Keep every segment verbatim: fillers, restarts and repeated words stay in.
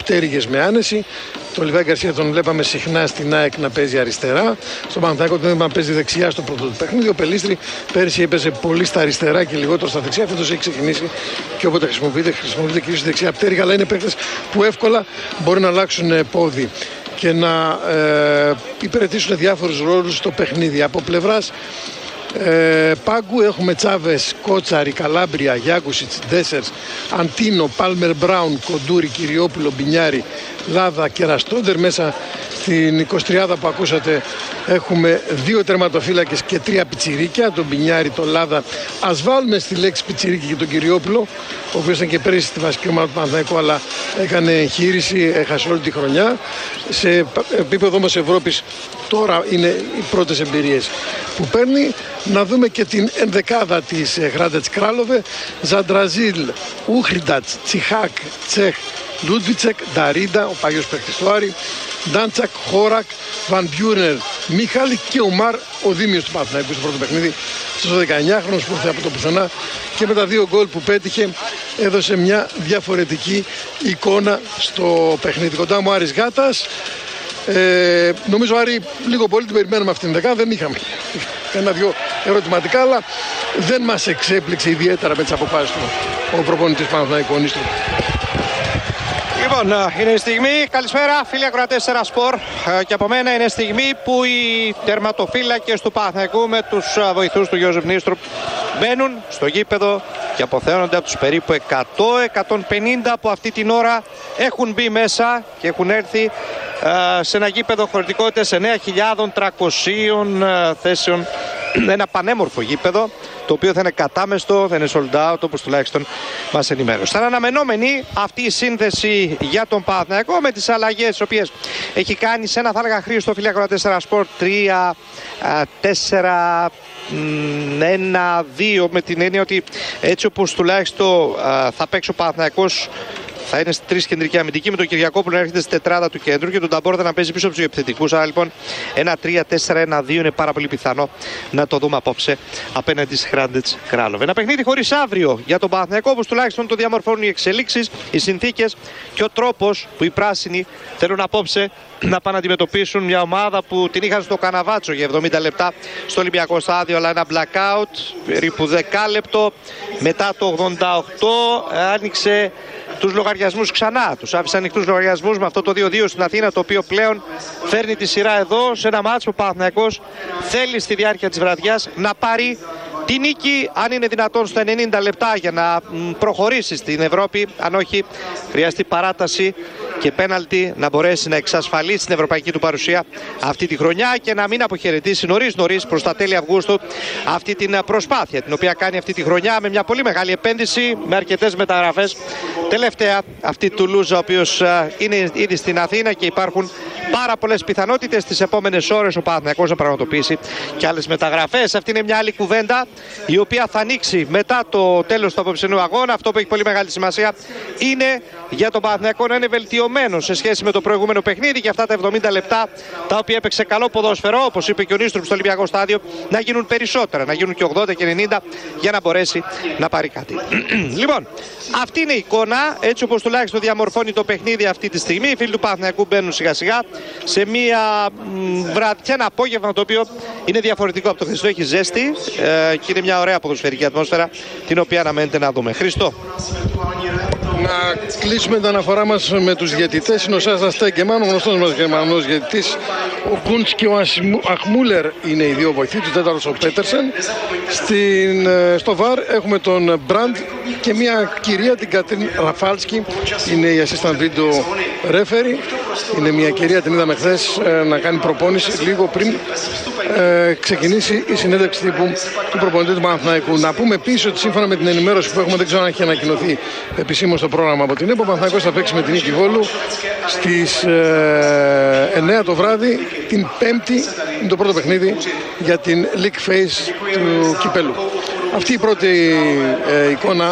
πτέρυγες με άνεση. Το Λιβάη Γκαρσία τον βλέπαμε συχνά στην ΑΕΚ να παίζει αριστερά. Στον Παναθηναϊκό τον βλέπαμε να παίζει δεξιά στο πρώτο του παιχνίδι. Ο Πελίστρη πέρυσι έπαιζε πολύ στα αριστερά και λιγότερο στα δεξιά. Φέτος έχει ξεκινήσει και όποτε χρησιμοποιείται, χρησιμοποιείται κυρίως στη δεξιά πτέρυγα. Αλλά είναι παίκτες που εύκολα μπορεί να αλλάξουν πόδι και να ε, υπηρετήσουν διάφορους ρόλους στο παιχνίδι. Από πλευράς Ε, πάγκου έχουμε Τσάβες, Κότσαρη, Καλάμπρια, Γιάκουσιτς, Ντέσερς, Αντίνο, Πάλμερ Μπράουν, Κοντούρη, Κυριόπουλο, Μπινιάρη, Λάδα και Ραστόντερ. Μέσα στην εικοσιτριάδα που ακούσατε έχουμε δύο τερματοφύλακες και τρία πιτσιρίκια, τον Μπινιάρη, τον Λάδα. Ας βάλουμε στη λέξη πιτσιρίκι και τον Κυριόπουλο, ο οποίος ήταν και πέρυσι στη βασική ομάδα του Παναθηναϊκού, αλλά έκανε εγχείρηση, έχασε όλη τη χρονιά. Σε επίπεδο όμως Ευρώπης τώρα είναι οι πρώτες εμπειρίες που παίρνει. Να δούμε και την ενδεκάδα της Γράντετς Κράλοβε. Ζαντραζίλ, Ούχριντατς, Τσιχάκ, Τσέχ, Λούντβιτσεκ, Νταρίντα, ο παγιός παίκτης του Άρη, Ντάντσακ, Χόρακ, Βαν Μπιούρνερ, Μίχαλη και ο Μαρ, ο Δήμιος του Παναθηναϊκού στο πρώτο παιχνίδι, στους δεκαεννιάχρονος που ήρθε από το πουθενά και με τα δύο γκολ που πέτυχε έδωσε μια διαφορετική εικόνα στο παιχνίδι. Κοντά μου Άρης Γάτας. Ε, νομίζω Άρη λίγο πολύ την περιμένουμε αυτήν την δεκάδα, δεν είχαμε ένα-δυο ερωτηματικά, αλλά δεν μας εξέπληξε ιδιαίτερα με τις αποφάσεις του ο προπονητής Παναθηναϊκού Νίστρου. Λοιπόν, είναι η στιγμή, καλησπέρα φίλοι ακροατές Τέρα Σπορ, και από μένα είναι η στιγμή που οι τερματοφύλακες του Παναθηναϊκού με τους βοηθούς του Γιώζεφ Νίστρου μπαίνουν στο γήπεδο και αποθέωνονται από τους περίπου εκατό με εκατόν πενήντα που αυτή την ώρα έχουν μπει μέσα και έχουν έρθει σε ένα γήπεδο χωρητικότητας εννέα χιλιάδες τριακοσίων θέσεων. Ένα πανέμορφο γήπεδο, το οποίο θα είναι κατάμεστο, θα είναι sold out, όπως τουλάχιστον μας ενημέρωσε. Θα είναι αναμενόμενη αυτή η σύνθεση για τον Παναθηναϊκό με τις αλλαγές τις οποίες έχει κάνει σε ένα, θα έλεγα, Χρήστο, φίλοι ακροατές Τέρα Σπορ, τρία τέσσερα ένα δύο, με την έννοια ότι έτσι όπως τουλάχιστον θα παίξει ο Παναθηναϊκός, θα είναι στη τρεις κεντρική αμυντική, με τον Κυριακόπουλο να έρχεται στη τετράδα του κέντρου και τον Ταμπόρδα να παίζει πίσω από τους επιθετικούς. Άρα λοιπόν ένα τρία τέσσερα ένα δύο είναι πάρα πολύ πιθανό να το δούμε απόψε απέναντι στη Γράντετς Κράλοβε. Ένα παιχνίδι χωρίς αύριο για τον Παναθηναϊκό, όπως τουλάχιστον το διαμορφώνουν οι εξελίξεις, οι συνθήκες και ο τρόπος που οι πράσινοι θέλουν απόψε να πάνε να αντιμετωπίσουν μια ομάδα που την είχαν στο Καναβάτσο για εβδομήντα λεπτά στο Ολυμπιακό Στάδιο, αλλά ένα blackout περίπου δέκα λεπτό μετά το ογδόντα οκτώ άνοιξε τους λογαριασμούς ξανά. Τους άφησε ανοιχτούς λογαριασμούς με αυτό το δύο δύο στην Αθήνα, το οποίο πλέον φέρνει τη σειρά εδώ σε ένα μάτσο που ο Παναθηναϊκός θέλει στη διάρκεια της βραδιάς να πάρει τη νίκη, αν είναι δυνατόν, στα ενενήντα λεπτά για να προχωρήσει στην Ευρώπη. Αν όχι, χρειαστεί παράταση και πέναλτι να μπορέσει να εξασφαλίσει την ευρωπαϊκή του παρουσία αυτή τη χρονιά και να μην αποχαιρετήσει νωρίς νωρίς προς τα τέλη Αυγούστου αυτή την προσπάθεια την οποία κάνει αυτή τη χρονιά με μια πολύ μεγάλη επένδυση, με αρκετές μεταγραφές. Τελευταία αυτή του Λούζα, ο οποίος είναι ήδη στην Αθήνα και υπάρχουν πάρα πολλές πιθανότητες τις επόμενες ώρες ο Παναθηναϊκός να πραγματοποιήσει και άλλες μεταγραφές. Αυτή είναι μια άλλη κουβέντα, η οποία θα ανοίξει μετά το τέλος του απόψινού αγώνα. Αυτό που έχει πολύ μεγάλη σημασία είναι για τον Παναθηναϊκό να είναι βελτιωμένο σε σχέση με το προηγούμενο παιχνίδι και αυτά τα εβδομήντα λεπτά τα οποία έπαιξε καλό ποδόσφαιρο, όπως είπε και ο Νίστρου στο Ολυμπιακό Στάδιο, να γίνουν περισσότερα, να γίνουν και ογδόντα και ενενήντα για να μπορέσει να πάρει κάτι. Λοιπόν, αυτή είναι η εικόνα, έτσι όπως τουλάχιστον διαμορφώνει το παιχνίδι αυτή τη στιγμή. Οι φίλοι του Παναθηναϊκού μπαίνουν σιγά σιγά σε μια βραδιά, ένα απόγευμα το οποίο είναι διαφορετικό από το Χριστό, έχει ζέστη ε, και είναι μια ωραία ποδοσφαιρική ατμόσφαιρα την οποία αναμένεται να δούμε. Χριστό. Να κλείσουμε την αναφορά μας με τους διαιτητές. Είναι ο Σάζα Στέγκεμαν, ο γνωστός μας Γερμανός διαιτητής. Ο Κούντς και ο Αχμούλερ είναι οι δύο βοηθοί του, τέταρτος ο Πέτερσεν. Στην, στο βαρ έχουμε τον Μπραντ και μια κυρία, την Κατρίν Ραφάλσκι, είναι η assistant video referee. Είναι μια κυρία, την είδαμε χθες να κάνει προπόνηση λίγο πριν ε, ξεκινήσει η συνέντευξη τύπου του προπονητή του Παναθηναϊκού. Να πούμε επίσης ότι σύμφωνα με την ενημέρωση που έχουμε, δεν ξέρω αν έχει ανακοινωθεί επισήμως το πρόγραμμα από την ΕΠΟ, ο Παναθηναϊκός θα παίξει με την Νίκη Βόλου στις ε, εννέα το βράδυ, την Πέμπτη, είναι το πρώτο παιχνίδι για την League Phase του κυπέλου. Αυτή η πρώτη ε, εικόνα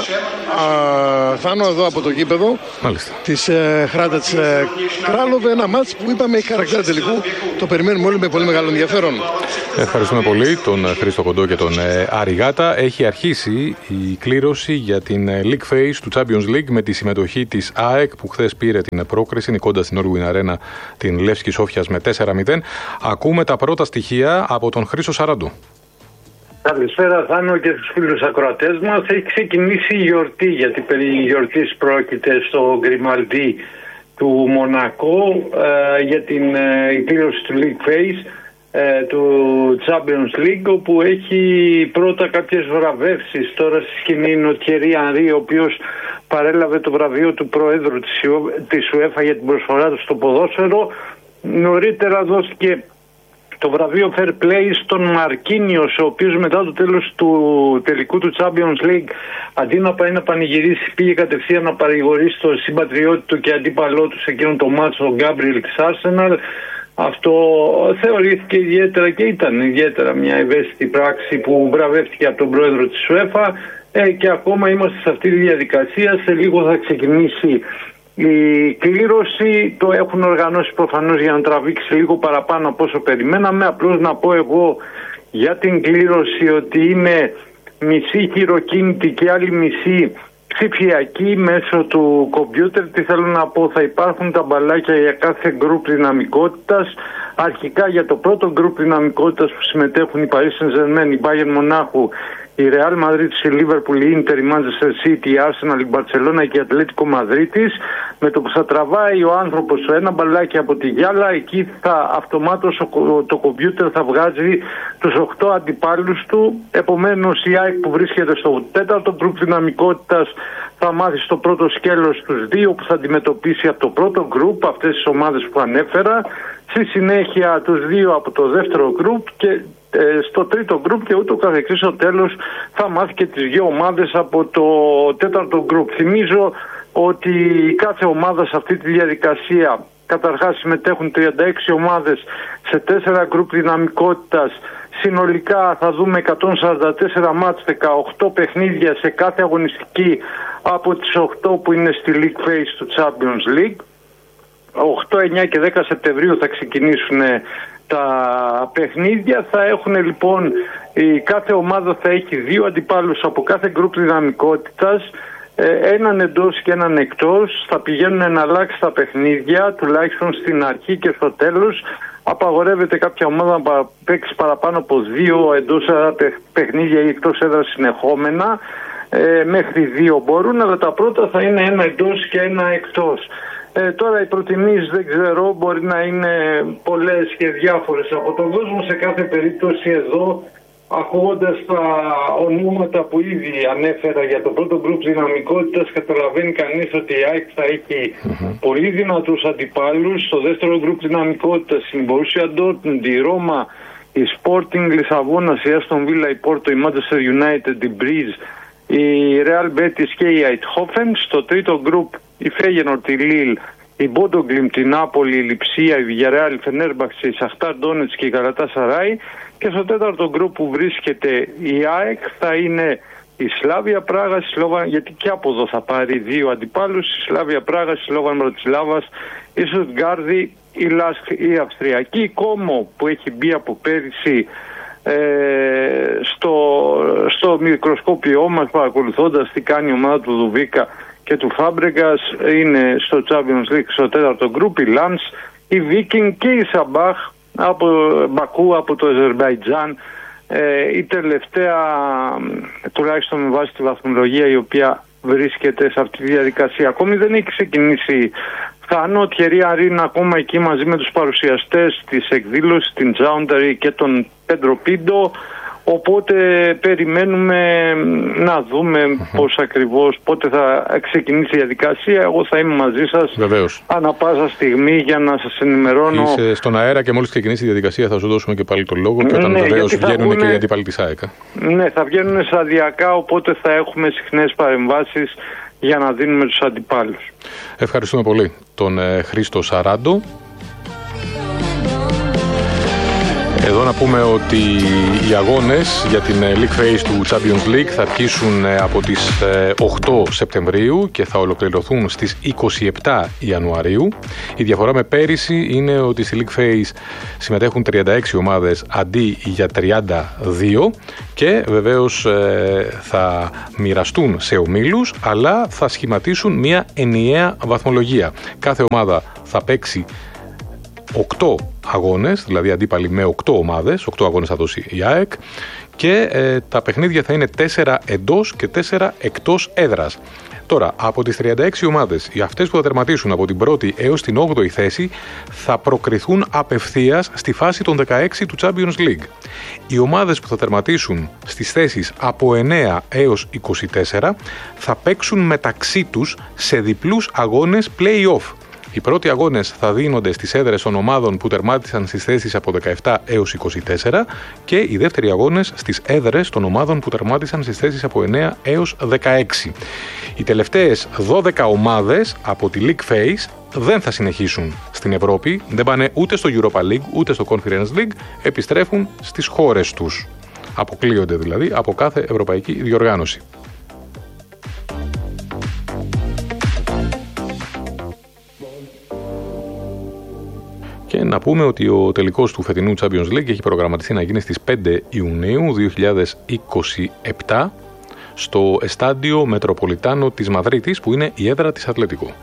α, Θάνο εδώ από το γήπεδο της ε, Hrádec ε, Králové, ένα μάτς που είπαμε η χαρακτήρα τελικού, το περιμένουμε όλοι με πολύ μεγάλο ενδιαφέρον. Ευχαριστούμε πολύ τον Χρήστο Κοντό και τον ε, Άρη Γάτα. Έχει αρχίσει η κλήρωση για την ε, League Phase του Champions League με τη συμμετοχή της ΑΕΚ που χθες πήρε την πρόκριση νικώντας στην Orwin Arena την Λεύσκη Σόφιας με τέσσερα μηδέν. Ακούμε τα πρώτα στοιχεία από τον Χρήστο Σαράντου. Καλησπέρα Θάνο και στους φίλους ακροατές μας. Έχει ξεκινήσει η γιορτή, γιατί περί γιορτής πρόκειται στο Γκριμαλντί του Μονακό ε, για την ε, κλήρωση του League Phase ε, του Champions League, όπου έχει πρώτα κάποιες βραβεύσεις. Τώρα στη σκηνή είναι ο Thierry Henry, ο οποίος παρέλαβε το βραβείο του Προέδρου της UEFA για την προσφορά του στο ποδόσφαιρο. Νωρίτερα δόθηκε το βραβείο Fair Play στον Μαρκίνιος, ο οποίος μετά το τέλος του τελικού του Champions League, αντί να πάει να πανηγυρίσει, πήγε κατευθείαν να παρηγορήσει τον συμπατριώτη του και αντίπαλό του σε εκείνο το μάτσο, ο Γκάμπριελ της Arsenal. Αυτό θεωρήθηκε ιδιαίτερα και ήταν ιδιαίτερα μια ευαίσθητη πράξη που βραβεύτηκε από τον πρόεδρο της UEFA ε, και ακόμα είμαστε σε αυτή τη διαδικασία. Σε λίγο θα ξεκινήσει η κλήρωση, το έχουν οργανώσει προφανώς για να τραβήξει λίγο παραπάνω από όσο περιμέναμε. Απλώς να πω εγώ για την κλήρωση ότι είναι μισή χειροκίνητη και άλλη μισή ψηφιακή μέσω του κομπιούτερ. Τι θέλω να πω, θα υπάρχουν τα μπαλάκια για κάθε γκρουπ δυναμικότητας. Αρχικά για το πρώτο γκρουπ δυναμικότητας που συμμετέχουν η Paris Saint-Germain, η Bayern Μονάχου, η Real Madrid, η Liverpool, η Inter, η Manchester City, η Arsenal, η Barcelona και η Ατλέτικο Μαδρίτης. Με το που θα τραβάει ο άνθρωπος το ένα μπαλάκι από τη γυάλα, εκεί θα αυτομάτως το κομπιούτερ θα βγάζει τους οκτώ αντιπάλους του. Επομένως η ΑΕΚ που βρίσκεται στο τέταρτο γκρουπ δυναμικότητας θα μάθει στο πρώτο σκέλος τους δύο που θα αντιμετωπίσει από το πρώτο γκρουπ, αυτές τις ομάδες που ανέφερα. Στη συνέχεια τους δύο από το δεύτερο γκρουπ και ε, στο τρίτο γκρουπ και ούτω καθεξής. Στο τέλος θα μάθει και τις δύο ομάδες από το τέταρτο γκρουπ. Θυμίζω ότι κάθε ομάδα σε αυτή τη διαδικασία, καταρχάς συμμετέχουν τριάντα έξι ομάδες σε τέσσερα γκρουπ δυναμικότητας. Συνολικά θα δούμε εκατόν σαράντα τέσσερα μάτς, δεκαοκτώ παιχνίδια σε κάθε αγωνιστική από τις οκτώ που είναι στη League Phase του Champions League. οκτώ, εννιά και δέκα Σεπτεμβρίου θα ξεκινήσουν τα παιχνίδια. Θα έχουν λοιπόν, η κάθε ομάδα θα έχει δύο αντιπάλους από κάθε γκρουπ δυναμικότητας, έναν εντός και έναν εκτός. Θα πηγαίνουν εναλλάξεις παιχνίδια, τουλάχιστον στην αρχή και στο τέλος. Απαγορεύεται κάποια ομάδα να παίξει παραπάνω από δύο εντός παιχνίδια ή εκτός έδρας συνεχόμενα. Ε, μέχρι δύο μπορούν, αλλά τα πρώτα θα είναι ένα εντός και ένα εκτός. Ε, τώρα οι προτιμήσεις δεν ξέρω, μπορεί να είναι πολλές και διάφορες από τον κόσμο. Σε κάθε περίπτωση εδώ, ακούγοντας τα ονόματα που ήδη ανέφερα για το πρώτο γκρουπ δυναμικότητας, καταλαβαίνει κανείς ότι η ΑΕΚ θα έχει mm-hmm. πολύ δυνατούς αντιπάλους. Στο δεύτερο γκρουπ δυναμικότητας η Borussia Dortmund, η Ρώμα, η Sporting Λισαβόνας, η Aston Villa, η Porto, η Manchester United, η Breeze, η Real Betis και η Eindhoven. Στο τρίτο γκρουπ η Feyenoord, η Lille, η Bodo Glimt, η Νάπολη, η Λιψία, η Villarreal, η Fenerbahce, η Shakhtar Donetsk και η Galatasaray. Και στο τέταρτο γκρουπ που βρίσκεται η ΑΕΚ θα είναι η Σλάβια Πράγας, η Σλόβαν, γιατί και από εδώ θα πάρει δύο αντιπάλους, η Σλάβια Πράγας, η Σλόβαν Μπρατισλάβας, η Στουτγκάρδη, η Λάσκ, η Αυστριακή, η Κόμο που έχει μπει από πέρυσι ε, στο, στο μικροσκόπιό μας, παρακολουθώντας τι κάνει η ομάδα του Δουβίκα και του Φάμπρεγκας, είναι στο Champions League στο τέταρτο γκρουπ, η Λάνς, η Βίκινγκ και η Σαμπάχ από Μπακού, από το Αζερμπαϊτζάν, ε, η τελευταία, τουλάχιστον με βάση τη βαθμολογία, η οποία βρίσκεται σε αυτή τη διαδικασία. Ακόμη δεν έχει ξεκινήσει. Θάνο, ο Thierry Henry είναι ακόμα εκεί μαζί με τους παρουσιαστές της εκδήλωσης, την Τζάουνταρη και τον Πέντρο Πίντο. Οπότε περιμένουμε να δούμε mm-hmm. πώς ακριβώς, πότε θα ξεκινήσει η διαδικασία. Εγώ θα είμαι μαζί σας Βεβαίως. ανά πάσα στιγμή για να σας ενημερώνω. Είσαι στον αέρα και μόλις ξεκινήσει η διαδικασία θα σου δώσουμε και πάλι το λόγο και όταν ναι, βεβαίως βγαίνουν βγουνε... και οι αντίπαλοι της ΑΕΚ. Ναι, θα βγαίνουν σταδιακά, οπότε θα έχουμε συχνές παρεμβάσεις για να δίνουμε τους αντιπάλους. Ευχαριστούμε πολύ τον ε, Χρήστο Σαράντο. Εδώ να πούμε ότι οι αγώνες για την League Phase του Champions League θα αρχίσουν από τις οκτώ Σεπτεμβρίου και θα ολοκληρωθούν στις είκοσι επτά Ιανουαρίου. Η διαφορά με πέρυσι είναι ότι στη League Phase συμμετέχουν τριάντα έξι ομάδες αντί για τριάντα δύο και βεβαίως θα μοιραστούν σε ομίλους, αλλά θα σχηματίσουν μια ενιαία βαθμολογία. Κάθε ομάδα θα παίξει οκτώ αγώνες, δηλαδή αντίπαλοι με οκτώ ομάδες, οκτώ αγώνες θα δώσει η ΑΕΚ και ε, τα παιχνίδια θα είναι τέσσερα εντός και τέσσερα εκτός έδρας. Τώρα, από τις τριάντα έξι ομάδες, οι αυτές που θα τερματίσουν από την πρώτη έως την όγδοη θέση θα προκριθούν απευθείας στη φάση των δεκαέξι του Champions League. Οι ομάδες που θα τερματίσουν στις θέσεις από εννέα έως είκοσι τέσσερα θα παίξουν μεταξύ τους σε διπλούς αγώνες play-off. Οι πρώτοι αγώνες θα δίνονται στις έδρες των ομάδων που τερμάτισαν στις θέσεις από δεκαεπτά έως είκοσι τέσσερα και οι δεύτεροι αγώνες στις έδρες των ομάδων που τερμάτισαν στις θέσεις από εννέα έως δεκαέξι. Οι τελευταίες δώδεκα ομάδες από τη League Phase δεν θα συνεχίσουν στην Ευρώπη, δεν πάνε ούτε στο Europa League ούτε στο Conference League, επιστρέφουν στις χώρες τους. Αποκλείονται δηλαδή από κάθε ευρωπαϊκή διοργάνωση. Και να πούμε ότι ο τελικός του φετινού Champions League έχει προγραμματιστεί να γίνει στις πέντε Ιουνίου δύο χιλιάδες είκοσι επτά στο Εστάντιο Μετροπολιτάνο της Μαδρίτης, που είναι η έδρα της Ατλέτικο.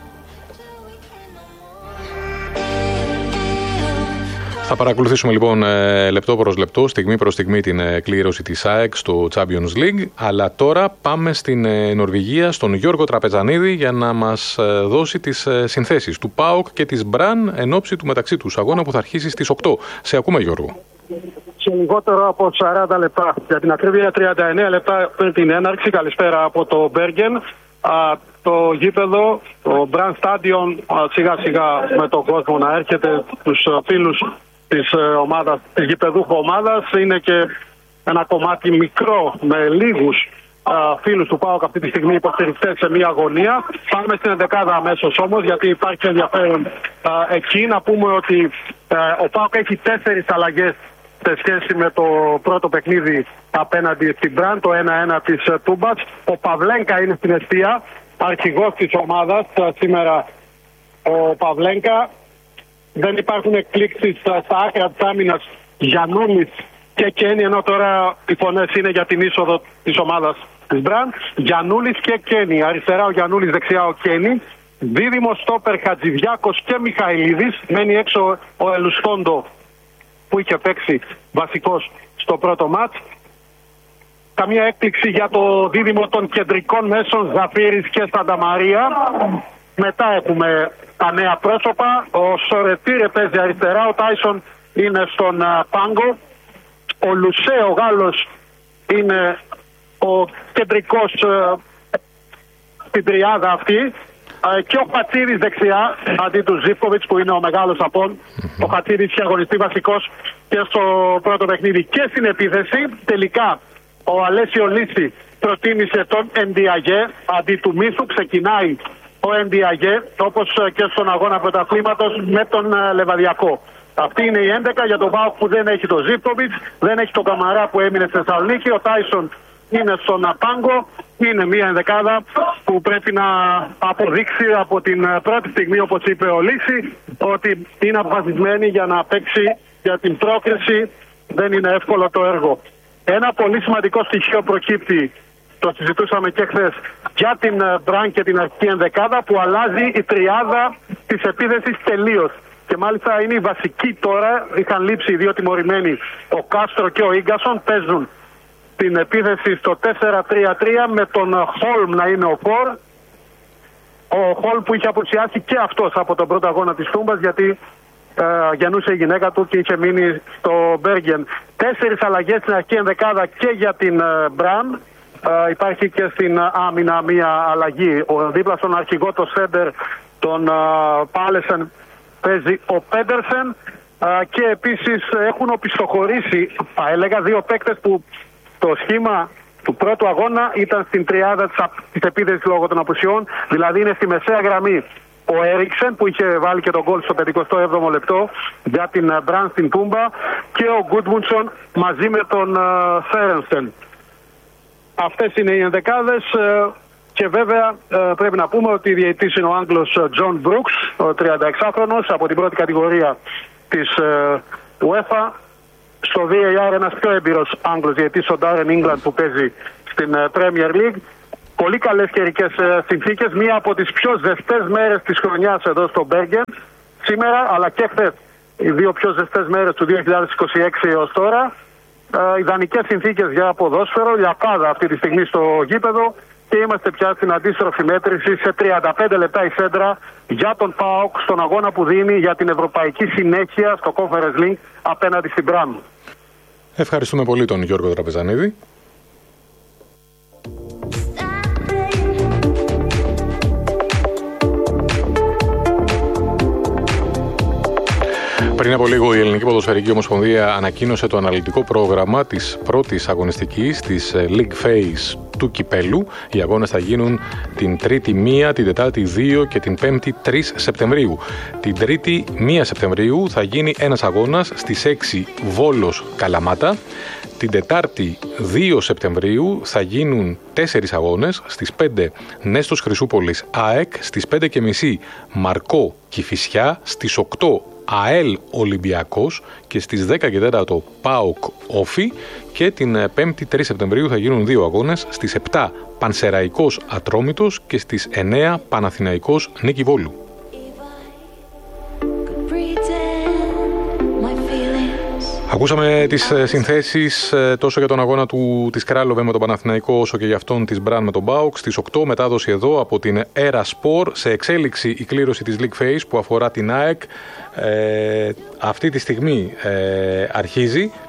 Θα παρακολουθήσουμε λοιπόν λεπτό προς λεπτό, στιγμή προς στιγμή την κλήρωση της ΑΕΚ στο Champions League, αλλά τώρα πάμε στην Νορβηγία, στον Γιώργο Τραπεζανίδη, για να μας δώσει τις συνθέσεις του ΠΑΟΚ και της Μπραν εν ώψη του μεταξύ τους αγώνα που θα αρχίσει στις οκτώ. Σε ακούμε, Γιώργο. Σε λιγότερο από σαράντα λεπτά, για την ακρίβεια τριάντα εννέα λεπτά πριν την έναρξη. Καλησπέρα από το Μπέργεν. Το γήπεδο, το Brand Stadion, σιγά σιγά με τον κόσμο να έρχεται, τους φίλους της ομάδας, της γηπεδούχου ομάδας. Είναι και ένα κομμάτι μικρό με λίγους α, φίλους του ΠΑΟΚ αυτή τη στιγμή υποστηρικτές σε μια αγωνία. Πάμε στην ενδεκάδα αμέσως όμως, γιατί υπάρχει ενδιαφέρον α, εκεί. Να πούμε ότι α, ο ΠΑΟΚ έχει τέσσερις αλλαγές σε σχέση με το πρώτο παιχνίδι απέναντι στην Μπραν, το ένα ένα της Τούμπας. Ο Παυλένκα είναι στην εστία, αρχηγός της ομάδας σήμερα ο Παυλένκα. Δεν υπάρχουν εκπλήξεις στα άκρα της άμυνας, Γιαννούλης και Κένι, ενώ τώρα οι φωνές είναι για την είσοδο της ομάδας της Μπραν. Γιαννούλης και Κένι, αριστερά ο Γιαννούλης, δεξιά ο Κένι. Δίδυμο στόπερ Χατζηδιάκος και Μιχαηλίδης. Μένει έξω ο Ελουσφόντο που είχε παίξει βασικός στο πρώτο μάτς. Καμία έκπληξη για το δίδυμο των κεντρικών μέσων Ζαφύρης και Σανταμαρία. Μετά έχουμε τα νέα πρόσωπα. Ο Σορετήρε παίζει αριστερά, ο Τάισον είναι στον α, πάγκο. Ο Λουσέ, ο Γάλλος, είναι ο κεντρικός α, στην τριάδα αυτή. Και ο Χατσίδης δεξιά, αντί του Ζίβκοβιτς που είναι ο μεγάλος απόν. Mm-hmm. Ο Χατσίδης είχε αγωνιστεί βασικός και στο πρώτο παιχνίδι και στην επίθεση. Τελικά ο Αλέσιο Λύση προτίμησε τον Εντιαγέ αντί του Μίσου. Ξεκινάει ο Εντιαγέ, όπως και στον αγώνα πρωταθλήματος, με τον Λεβαδιακό. Αυτή είναι η έντεκα για τον ΠΑΟΚ που δεν έχει τον Ζίβκοβιτς, δεν έχει τον Καμαρά που έμεινε στη Θεσσαλονίκη. Ο Τάισον είναι στον πάγκο. Είναι μια ενδεκάδα που πρέπει να αποδείξει από την πρώτη στιγμή, όπως είπε ο Λύση, ότι είναι αποφασισμένη για να παίξει για την πρόκριση. Δεν είναι εύκολο το έργο. Ένα πολύ σημαντικό στοιχείο προκύπτει, το συζητούσαμε και χθες, για την Μπραν και την αρχική ενδεκάδα, που αλλάζει η τριάδα της επίθεσης τελείως. Και μάλιστα είναι η βασική τώρα. Είχαν λείψει οι δύο τιμωρημένοι, ο Κάστρο και ο Ίγκασον, παίζουν την επίθεση στο τέσσερα τρία τρία με τον Χόλμ να είναι ο φορ. Ο Χόλμ που είχε απουσιάσει και αυτός από τον πρώτο αγώνα της Τούμπας, γιατί ε, γεννούσε η γυναίκα του και είχε μείνει στο Μπέργεν. Τέσσερις αλλαγές στην αρχική ενδεκάδα και για την ε, Μπραν. Ε, υπάρχει και στην άμυνα μία αλλαγή. Ο, δίπλα στον αρχηγό, το σέντερ, τον ε, Πάλεσεν, παίζει ο Πέντερσεν. Ε, και επίσης έχουν οπισθοχωρήσει, θα έλεγα, δύο παίκτες που το σχήμα του πρώτου αγώνα ήταν στην τριάδα της επίθεσης λόγω των απουσιών, δηλαδή είναι στη μεσαία γραμμή ο Έριξεν που είχε βάλει και τον γκολ στο πενηκοστό έβδομο λεπτό για την Μπραν στην Τούμπα και ο Γκούντμουντσον μαζί με τον Σέρενστεν. Αυτές είναι οι ενδεκάδες και βέβαια πρέπει να πούμε ότι η διαιτητής είναι ο Άγγλος Τζον Μπρούξ, ο τριανταεξάχρονος από την πρώτη κατηγορία της UEFA. Στο βι έι αρ ένας πιο έμπειρος Άγγλος διαιτητής, ο Ντάρεν Ίγκλαντ που παίζει στην Premier League. Πολύ καλές καιρικές συνθήκες, μία από τις πιο ζεστές μέρες της χρονιάς εδώ στο Μπέργεν σήμερα, αλλά και χθες οι δύο πιο ζεστές μέρες του δύο χιλιάδες είκοσι έξι έως τώρα. Ε, ιδανικές συνθήκες για ποδόσφαιρο, λιακάδα αυτή τη στιγμή στο γήπεδο και είμαστε πια στην αντίστροφη μέτρηση. Σε τριάντα πέντε λεπτά η σέντρα για τον ΠΑΟΚ στον αγώνα που δίνει για την ευρωπαϊκή συνέχεια στο Conference League απέναντι στην Μπραν. Ευχαριστούμε πολύ τον Γιώργο Τραπεζανίδη. Πριν από λίγο η Ελληνική Ποδοσφαιρική Ομοσπονδία ανακοίνωσε το αναλυτικό πρόγραμμα της πρώτης αγωνιστικής της League Phase του Κυπέλου. Οι αγώνες θα γίνουν την Τρίτη μία, την Τετάρτη δύο και την Πέμπτη τρεις Σεπτεμβρίου. Την Τρίτη μία Σεπτεμβρίου θα γίνει ένας αγώνας στις έξι Βόλος Καλαμάτα. Την Τετάρτη δύο Σεπτεμβρίου θα γίνουν τέσσερις αγώνες, στις πέντε Νέστος Χρυσούπολης ΑΕΚ, στις πέντε και μισή Μαρκό Κηφισιά, στις οκτώ ΑΕΛ Ολυμπιακός και στις δέκα και τέσσερα ΠΑΟΚ Όφι και την πέμπτη τρεις Σεπτεμβρίου θα γίνουν δύο αγώνες, στις επτά Πανσεραϊκός Ατρόμητος και στις εννέα Παναθηναϊκός Νίκη Βόλου. Ακούσαμε τις συνθέσεις τόσο για τον αγώνα του της Κράλοβε με τον Παναθηναϊκό όσο και για αυτόν της Μπραν με τον ΠΑΟΚ. Στις οκτώ μετάδοση εδώ από την Era Sport, σε εξέλιξη η κλήρωση της League Phase που αφορά την ΑΕΚ. Ε, αυτή τη στιγμή ε, αρχίζει.